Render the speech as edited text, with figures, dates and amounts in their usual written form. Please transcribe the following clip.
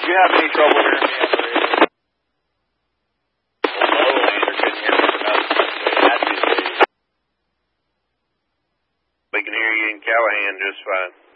you have any trouble hearing me on the radio? No, Lander couldn't hear me enough. We can hear you in Callahan just fine.